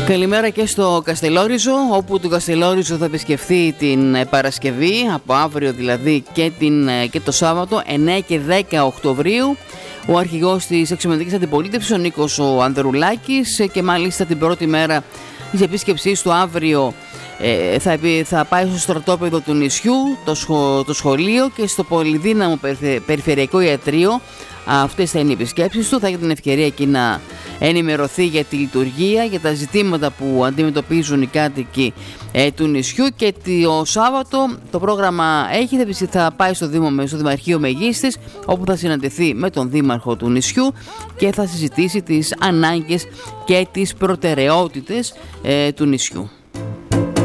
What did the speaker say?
Καλημέρα και στο Καστελόριζο, όπου το Καστελόριζο θα επισκεφθεί την Παρασκευή, από αύριο δηλαδή και το Σάββατο 9 και 10 Οκτωβρίου, ο αρχηγός της Αξιωματικής Αντιπολίτευσης, ο Νίκος ο Ανδρουλάκης, και μάλιστα την πρώτη μέρα της επίσκεψής του αύριο θα πάει στο στρατόπεδο του νησιού, το σχολείο, και στο πολυδύναμο περιφερειακό ιατρείο. Αυτές θα είναι οι επισκέψεις του. Θα έχει την ευκαιρία εκεί να ενημερωθεί για τη λειτουργία, για τα ζητήματα που αντιμετωπίζουν οι κάτοικοι του νησιού. Και το Σάββατο το πρόγραμμα θα πάει στο Δημαρχείο Μεγίστης, όπου θα συναντηθεί με τον Δήμαρχο του νησιού και θα συζητήσει τις ανάγκες και τις προτεραιότητες του νησιού.